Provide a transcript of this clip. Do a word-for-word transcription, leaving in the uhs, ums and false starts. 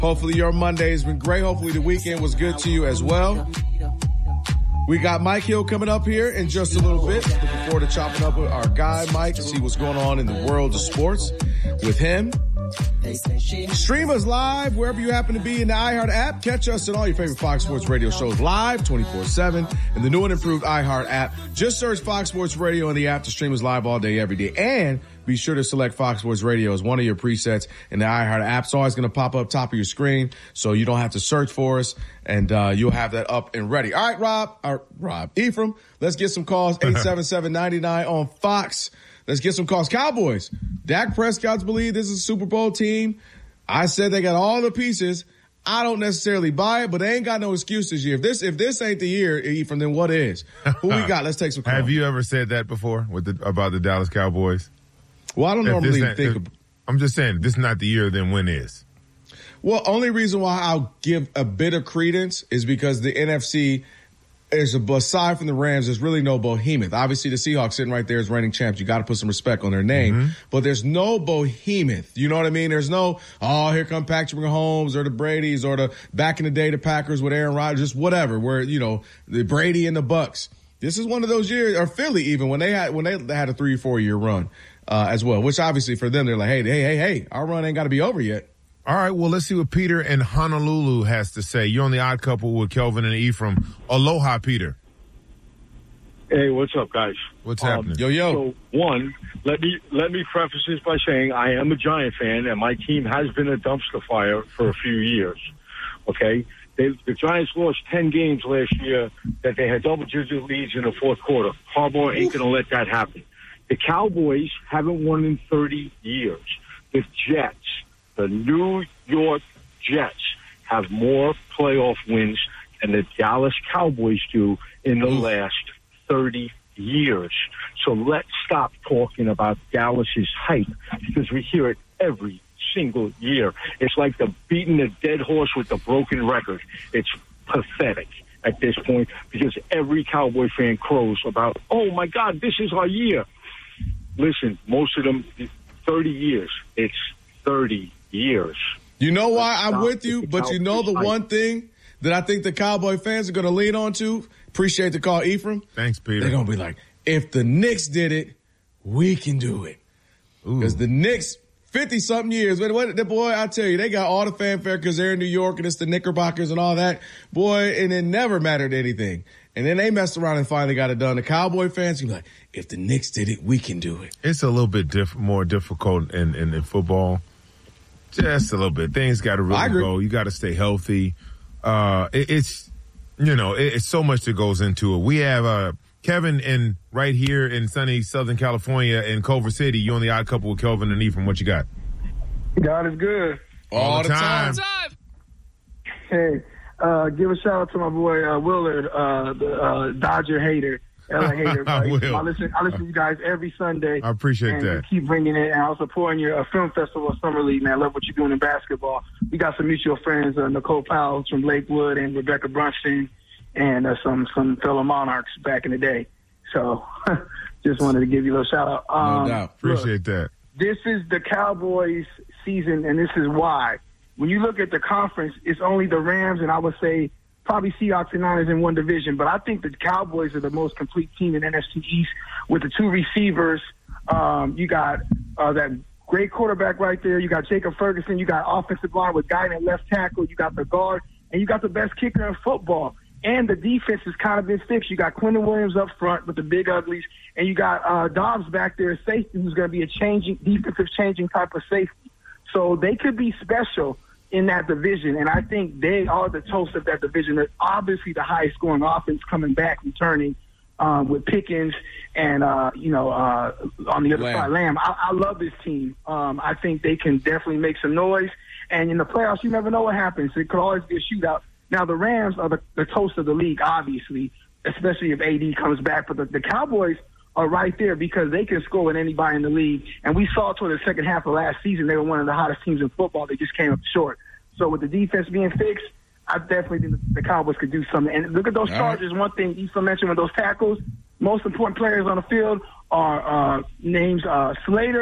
Hopefully your Monday has been great. Hopefully the weekend was good to you as well. We got Mike Hill coming up here in just a little bit. Looking forward to chopping up with our guy, Mike, to see what's going on in the world of sports with him. Stream us live wherever you happen to be in the iHeart app. Catch us on all your favorite Fox Sports Radio shows live twenty-four seven in the new and improved iHeart app. Just search Fox Sports Radio in the app to stream us live all day, every day. And be sure to select Fox Sports Radio as one of your presets in the iHeart app. It's always going to pop up top of your screen, so you don't have to search for us, and uh, you'll have that up and ready. All right, Rob, or Rob, Ephraim, let's get some calls. eight seven seven, nine nine on Fox. Let's get some calls. Cowboys. Dak Prescott's believe this is a Super Bowl team. I said they got all the pieces. I don't necessarily buy it, but they ain't got no excuse this year. If this if this ain't the year, Ephraim, then what is? Who we got? Let's take some calls. Have you ever said that before with the, about the Dallas Cowboys? Well, I don't if normally think. If, of, I'm just saying, if this is not the year, then when is? Well, only reason why I'll give a bit of credence is because the N F C is, aside from the Rams, there's really no behemoth. Obviously, the Seahawks sitting right there as reigning champs. You got to put some respect on their name. Mm-hmm. But there's no behemoth. You know what I mean? There's no, oh, here come Patrick Mahomes or the Bradys or the back in the day, the Packers with Aaron Rodgers, just whatever, where, you know, the Brady and the Bucks. This is one of those years, or Philly even, when they had when they had a three or four year run uh, as well, which obviously for them, they're like, hey, hey, hey, hey, our run ain't got to be over yet. All right, well, let's see what Peter in Honolulu has to say. You're on the Odd Couple with Kelvin and Ephraim. Aloha, Peter. Hey, what's up, guys? What's um, happening? Yo, yo. So, one, let me let me preface this by saying I am a Giant fan, and my team has been a dumpster fire for a few years. Okay? They, the Giants lost ten games last year that they had double-digit leads in the fourth quarter. Harbaugh ain't going to let that happen. The Cowboys haven't won in thirty years. The Jets, the New York Jets, have more playoff wins than the Dallas Cowboys do in the last thirty years. So let's stop talking about Dallas's hype, because we hear it every single year. It's like the beating a dead horse with a broken record. It's pathetic at this point, because every Cowboy fan crows about, oh my God, this is our year. Listen, most of them, thirty years. It's thirty years. You know why I'm with you, but you know the one thing that I think the Cowboy fans are going to lean on to? Appreciate the call, Ephraim. Thanks, Peter. They're going to be like, if the Knicks did it, we can do it. Because the Knicks, fifty-something years, but what, the boy, I tell you, they got all the fanfare because they're in New York and it's the Knickerbockers and all that. Boy, and it never mattered anything. And then they messed around and finally got it done. The Cowboy fans, you're like, if the Knicks did it, we can do it. It's a little bit diff- more difficult in, in, in football. Just a little bit. Things got to really go. You got to stay healthy. Uh, it, it's, you know, it, it's so much that goes into it. We have uh, Kevin in right here in sunny Southern California in Culver City. You on the Odd Couple with Kelvin and Ephraim. What you got? God is good. All, All the time. time. Hey, uh, give a shout out to my boy uh, Willard, uh, the uh, Dodger hater. L A hater. I will. I listen. I listen to you guys every Sunday. I appreciate and that. You keep bringing it, and I was supporting your uh, film festival, Summer League. Man, I love what you're doing in basketball. We got some mutual friends, uh, Nicole Powell from Lakewood, and Rebecca Brunstein, and uh, some some fellow Monarchs back in the day. So, just wanted to give you a little shout out. Um, no doubt. Appreciate look, that. This is the Cowboys' season, and this is why. When you look at the conference, it's only the Rams, and I would say probably Seahawks and Niners in one division, but I think the Cowboys are the most complete team in N F C East with the two receivers. Um, you got uh, that great quarterback right there. You got Jacob Ferguson. You got offensive line with Guy at left tackle. You got the guard, and you got the best kicker in football. And the defense has kind of been fixed. You got Quentin Williams up front with the big uglies, and you got uh, Dobbs back there, safety, who's going to be a changing defensive changing type of safety. So they could be special in that division, and I think they are the toast of that division. They're obviously the highest scoring offense coming back, returning um, with Pickens and, uh, you know, uh, on the other Lamb. side, Lamb. I, I love this team. Um, I think they can definitely make some noise. And in the playoffs, you never know what happens. It could always be a shootout. Now, the Rams are the, the toast of the league, obviously, especially if A D comes back. But the, the Cowboys are right there because they can score with anybody in the league. And we saw toward the second half of last season, they were one of the hottest teams in football. They just came up short. So with the defense being fixed, I definitely think the Cowboys could do something. And look at those All Chargers. right. One thing Issa mentioned with those tackles, most important players on the field are uh, names uh, Slater,